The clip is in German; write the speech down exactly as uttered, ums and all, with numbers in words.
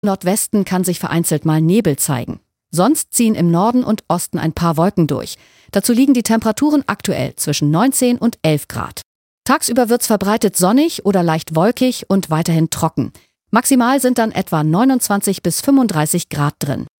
Nordwesten kann sich vereinzelt mal Nebel zeigen. Sonst ziehen im Norden und Osten ein paar Wolken durch. Dazu liegen die Temperaturen aktuell zwischen neunzehn und elf Grad. Tagsüber wird's verbreitet sonnig oder leicht wolkig und weiterhin trocken. Maximal sind dann etwa neunundzwanzig bis fünfunddreißig Grad drin.